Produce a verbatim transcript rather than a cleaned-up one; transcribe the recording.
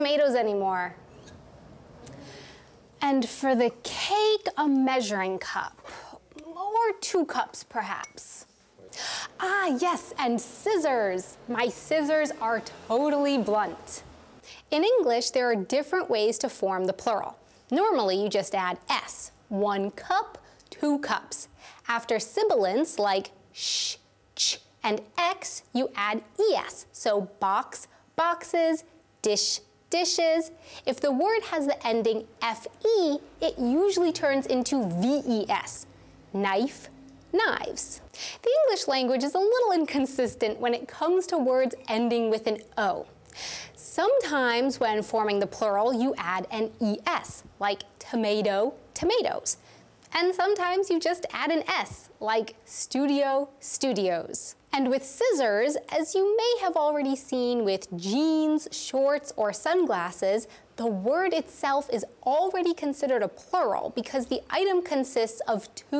tomatoes anymore. And for the cake, a measuring cup, or two cups perhaps. Ah, yes, and scissors. My scissors are totally blunt. In English, there are different ways to form the plural. Normally, you just add s, one cup, two cups. After sibilants like sh, ch, and x, you add es, so box, boxes, dish, dishes. If the word has the ending fe, it usually turns into ves, knife, knives. The English language is a little inconsistent when it comes to words ending with an o. Sometimes when forming the plural, you add an es, like tomato, tomatoes. And sometimes you just add an s, like studio, studios. And with scissors, as you may have already seen with jeans, shorts, or sunglasses, the word itself is already considered a plural because the item consists of two